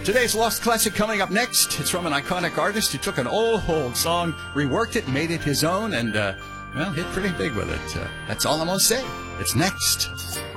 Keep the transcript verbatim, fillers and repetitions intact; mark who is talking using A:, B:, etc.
A: Today's Lost Classic coming up next. It's from an iconic artist who took an old, old song, reworked it, made it his own, and, uh, well, hit pretty big with it. Uh, that's all I'm going to say. It's next.